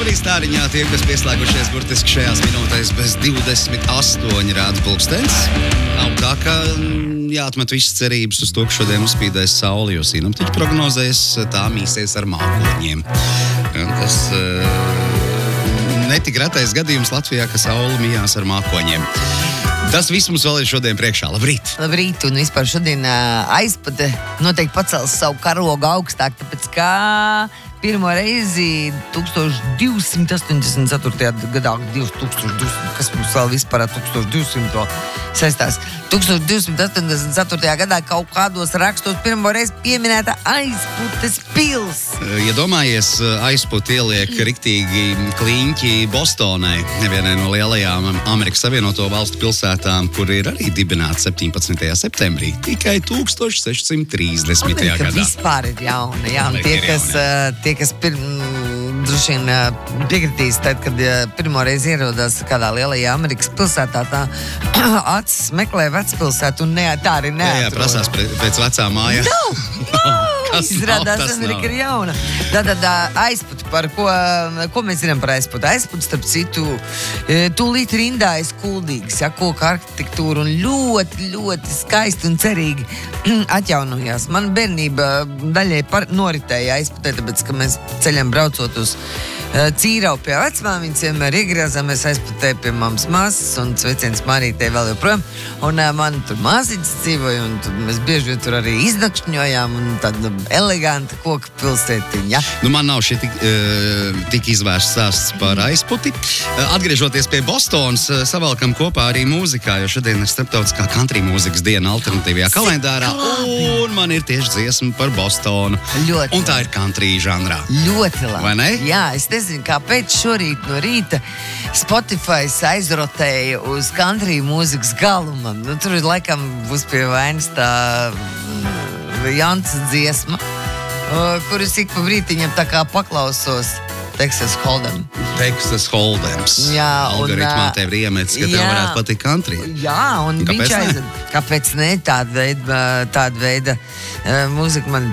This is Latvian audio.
Latvijas tāriņā tiem, kas pieslēgušies burtiski šajās minūtēs bez 28 rāda pulkstens. Nav tā, ka jāatmet visas cerības uz to, ka šodien uzspīdēs sauli, jo sinoptiķi prognozēs tā mīsies ar mākoņiem. Tas netik retais gadījums Latvijā, ka saule mījās ar mākoņiem. Tas viss mums vēl ir šodien priekšā. Labrīt! Labrīt, un vispār šodien aizpate noteikti pacels savu karogu augstāk, tāpēc kā pirmo reizi 1284. gadā, 2200, kas mums vēl vispār 1200 saistās. 1284. gadā kaut kādos rakstos pirmo reizi pieminēta Aizputes pils. Iedomājies, Aizputi ieliek riktīgi kliņķi Bostonai, nevienai no lielajām Amerikas Savienoto Valstu pilsētām, kur ir arī dibināts 17. septembrī, tikai 1630. gadā. Vispār ir jauna, jā, un tie, kas droši vien piekritīs, tad, kad pirmo reizi ierodās kādā lielajā Amerikas pilsētā, tā acis meklē vecpilsētu un tā arī neatrod. Jā, prasās pēc vecā mājā. Izrādās, Amerika ir jauna. Tātad Aizputi, par ko mēs zinām par Aizputi? Aizputi, starp citu, tūlīt rindā ir kuldīgs, koka arhitektūra un ļoti, ļoti skaisti un cerīgi atjaunojās. Man bērnība daļai noritēja Aizputē, tāpēc, ka mēs ceļam braucot uz Cīrau pie vecmāmiņas, vienmēr iegriezāmies Aizputē pie mammas māsas un sveiciens Marītei vēl joprojām. Un man tur māsītes dzīvoja, un tur mēs bieži vien tur arī iznakšņojām, un tāda eleganta koka pilsētiņa. Ja? Nu, man nav šī tik izvērsts stāsts par Aizputi. Atgriežoties pie Bostonas, savalkam kopā arī mūzikā, jo šodien ir starptautiskā country mūzikas diena alternatīvajā kalendārā, un man ir tieši dziesma par Bostonu. Ļoti un tā ir country žanrā. Ļoti labi. Vai ne? Jā, es nezinu, kāpēc šorīt no rīta Spotify aizrotēja uz country mūzikas galumam. Nu, tur laikam būs pie vainas tā Jants dziesma, kuras ik pa brītiņam tā kā paklausos. Texas Holdems. Jā, algoritmā tev ir iemets, ka tev varētu patikt country. Jā, un viņš aizved. Kāpēc ne? Tāda veida mūzika man